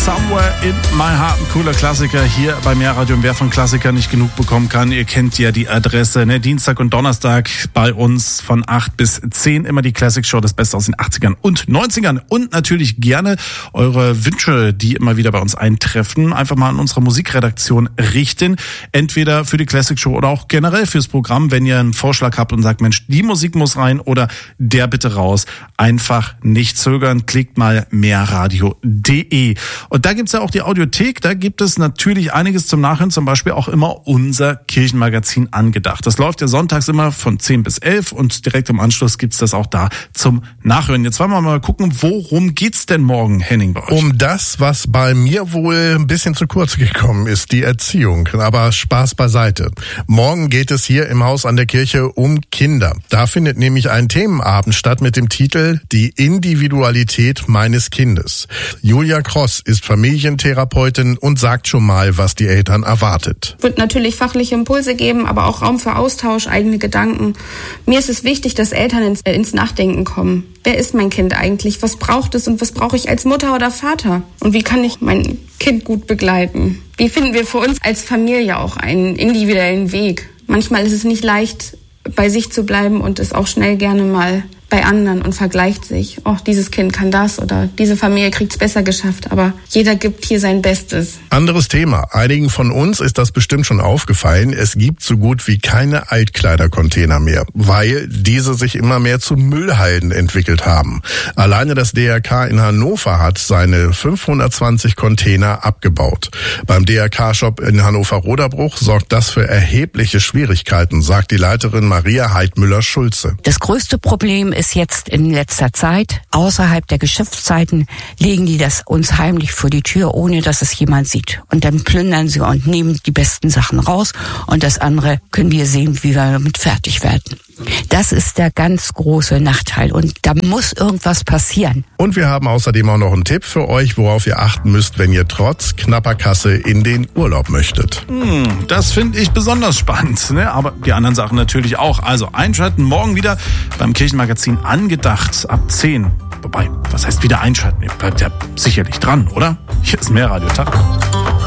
Somewhere in My Heart, ein cooler Klassiker hier bei Mehrradio. Und wer von Klassikern nicht genug bekommen kann, ihr kennt ja die Adresse, ne? Dienstag und Donnerstag bei uns von 8 bis 10 immer die Classic Show, das Beste aus den 80ern und 90ern. Und natürlich gerne eure Wünsche, die immer wieder bei uns eintreffen, einfach mal an unsere Musikredaktion richten. Entweder für die Classic Show oder auch generell fürs Programm, wenn ihr einen Vorschlag habt und sagt, Mensch, die Musik muss rein oder der bitte raus. Einfach nicht zögern, klickt mal mehrradio.de. Und da gibt's ja auch die Audiothek, da gibt es natürlich einiges zum Nachhören, zum Beispiel auch immer unser Kirchenmagazin Angedacht. Das läuft ja sonntags immer von 10 bis 11 und direkt im Anschluss gibt's das auch da zum Nachhören. Jetzt wollen wir mal gucken, worum geht's denn morgen, Henning, bei euch? Um das, was bei mir wohl ein bisschen zu kurz gekommen ist, die Erziehung. Aber Spaß beiseite. Morgen geht es hier im Haus an der Kirche um Kinder. Da findet nämlich ein Themenabend statt mit dem Titel Die Individualität meines Kindes. Julia Kross ist Familientherapeutin und sagt schon mal, was die Eltern erwartet. Wird natürlich fachliche Impulse geben, aber auch Raum für Austausch, eigene Gedanken. Mir ist es wichtig, dass Eltern ins Nachdenken kommen. Wer ist mein Kind eigentlich? Was braucht es und was brauche ich als Mutter oder Vater? Und wie kann ich mein Kind gut begleiten? Wie finden wir für uns als Familie auch einen individuellen Weg? Manchmal ist es nicht leicht, bei sich zu bleiben und ist auch schnell gerne mal bei anderen und vergleicht sich. Oh, dieses Kind kann das oder diese Familie kriegt's besser geschafft. Aber jeder gibt hier sein Bestes. Anderes Thema. Einigen von uns ist das bestimmt schon aufgefallen. Es gibt so gut wie keine Altkleidercontainer mehr, weil diese sich immer mehr zu Müllhalden entwickelt haben. Alleine das DRK in Hannover hat seine 520 Container abgebaut. Beim DRK-Shop in Hannover-Roderbruch sorgt das für erhebliche Schwierigkeiten, sagt die Leiterin Maria Heidmüller-Schulze. Das größte Problem ist jetzt in letzter Zeit, außerhalb der Geschäftszeiten legen die das uns heimlich vor die Tür, ohne dass es jemand sieht. Und dann plündern sie und nehmen die besten Sachen raus und das andere können wir sehen, wie wir damit fertig werden. Das ist der ganz große Nachteil und da muss irgendwas passieren. Und wir haben außerdem auch noch einen Tipp für euch, worauf ihr achten müsst, wenn ihr trotz knapper Kasse in den Urlaub möchtet. Das finde ich besonders spannend, ne? Aber die anderen Sachen natürlich auch. Also einschalten morgen wieder beim Kirchenmagazin Angedacht ab 10. Wobei, was heißt wieder einschalten? Ihr bleibt ja sicherlich dran, oder? Hier ist Mehrradio. Tag.